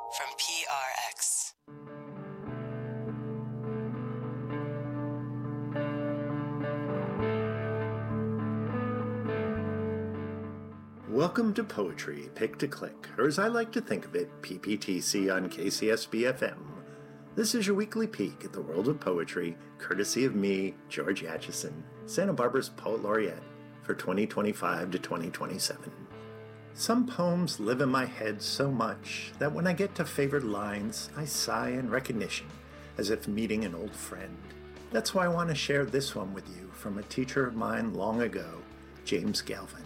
from PRX. Welcome to Poetry Pick to Click, or as I like to think of it, PPTC on KCSB-FM. This is your weekly peek at the world of poetry, courtesy of me, George Acheson, Santa Barbara's Poet Laureate for 2025 to 2027. Some poems live in my head so much that when I get to favored lines, I sigh in recognition, as if meeting an old friend. That's why I want to share this one with you from a teacher of mine long ago, James Galvin.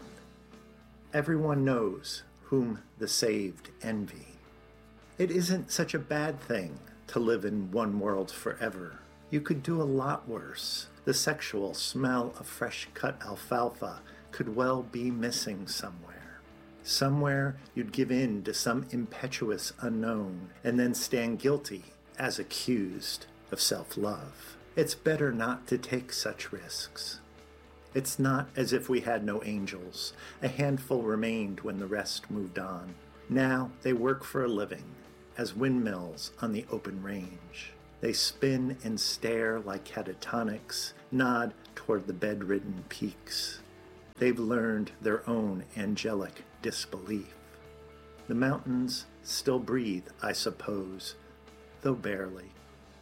Everyone knows whom the saved envy. It isn't such a bad thing to live in one world forever. You could do a lot worse. The sexual smell of fresh-cut alfalfa could well be missing somewhere. Somewhere you'd give in to some impetuous unknown and then stand guilty as accused of self-love. It's better not to take such risks. It's not as if we had no angels. A handful remained when the rest moved on. Now they work for a living, as windmills on the open range. They spin and stare like catatonics, nod toward the bedridden peaks. They've learned their own angelic disbelief. The mountains still breathe, I suppose, though barely.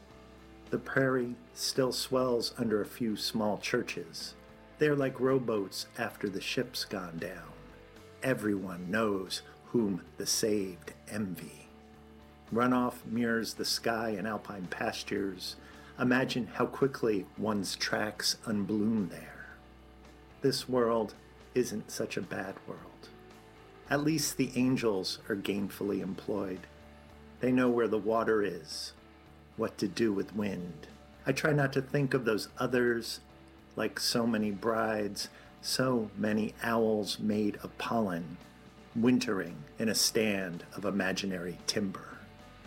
The prairie still swells under a few small churches. They're like rowboats after the ship's gone down. Everyone knows whom the saved envy. Runoff mirrors the sky and alpine pastures. Imagine how quickly one's tracks unbloom there. This world isn't such a bad world. At least the angels are gainfully employed. They know where the water is, what to do with wind. I try not to think of those others like so many brides, so many owls made of pollen, wintering in a stand of imaginary timber.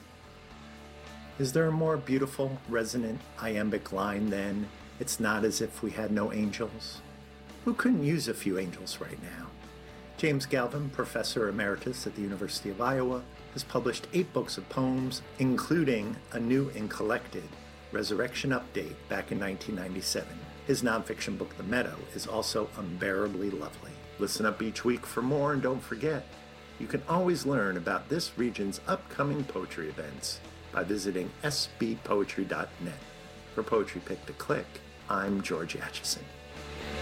Is there a more beautiful, resonant, iambic line than, "It's not as if we had no angels"? Who couldn't use a few angels right now? James Galvin, Professor Emeritus at the University of Iowa, has published 8 books of poems, including a new and collected Resurrection Update back in 1997. His nonfiction book, The Meadow, is also unbearably lovely. Listen up each week for more, and don't forget, you can always learn about this region's upcoming poetry events by visiting sbpoetry.net. For Poetry Pick to Click, I'm George Acheson.